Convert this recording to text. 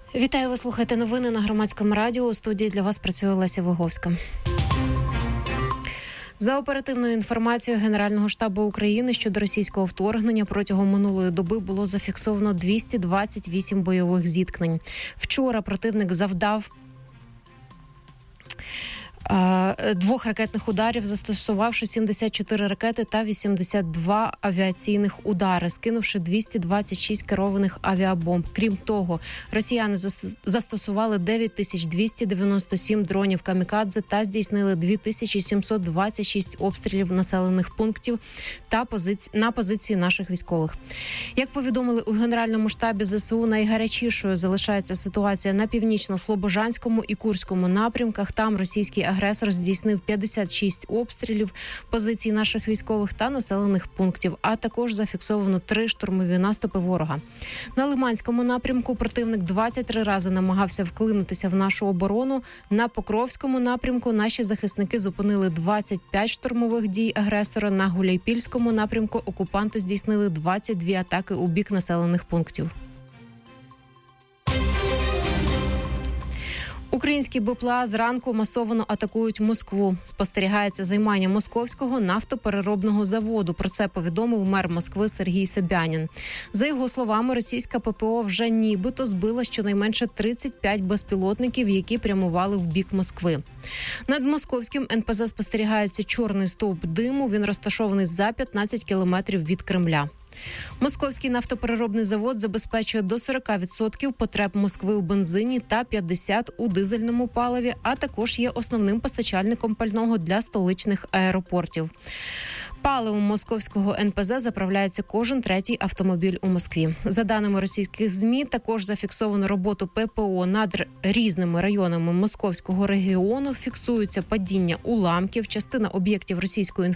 Вітаю, ви слухаєте новини на Громадському радіо. У студії для вас працює Леся Виговська. За оперативною інформацією Генерального штабу України щодо російського вторгнення протягом минулої доби було зафіксовано 228 бойових зіткнень. Вчора противник завдав 2 ракетних ударів, застосувавши 74 ракети та 82 авіаційних удари, скинувши 226 керованих авіабомб. Крім того, росіяни застосували 9297 дронів камікадзе та здійснили 2726 обстрілів населених пунктів та на позиції наших військових. Як повідомили у Генеральному штабі ЗСУ, найгарячішою залишається ситуація на Північно-Слобожанському і Курському напрямках. Там російський агресор здійснив 56 обстрілів позицій наших військових та населених пунктів, а також зафіксовано 3 штурмові наступи ворога. На Лиманському напрямку противник 23 рази намагався вклинитися в нашу оборону. На Покровському напрямку наші захисники зупинили 25 штурмових дій агресора. На Гуляйпільському напрямку окупанти здійснили 22 атаки у бік населених пунктів. Українські БПЛА зранку масово атакують Москву. Спостерігається займання Московського нафтопереробного заводу. Про це повідомив мер Москви Сергій Собянін. За його словами, російська ППО вже нібито збила щонайменше 35 безпілотників, які прямували в бік Москви. Над московським НПЗ спостерігається чорний стовп диму. Він розташований за 15 кілометрів від Кремля. Московський нафтопереробний завод забезпечує до 40% потреб Москви у бензині та 50% у дизельному паливі, а також є основним постачальником пального для столичних аеропортів. Паливом московського НПЗ заправляється кожен 3-й автомобіль у Москві. За даними російських ЗМІ, також зафіксовано роботу ППО над різними районами московського регіону. Фіксуються падіння уламків, частина об'єктів російської